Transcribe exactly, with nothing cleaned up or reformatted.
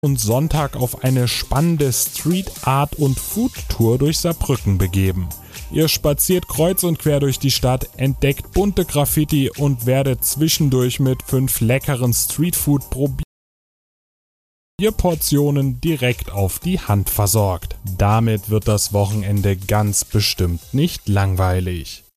und Sonntag auf eine spannende Street Art und Food Tour durch Saarbrücken begeben. Ihr spaziert kreuz und quer durch die Stadt, entdeckt bunte Graffiti und werdet zwischendurch mit fünf leckeren Streetfood Probierportionen direkt auf die Hand versorgt. Damit wird das Wochenende ganz bestimmt nicht langweilig.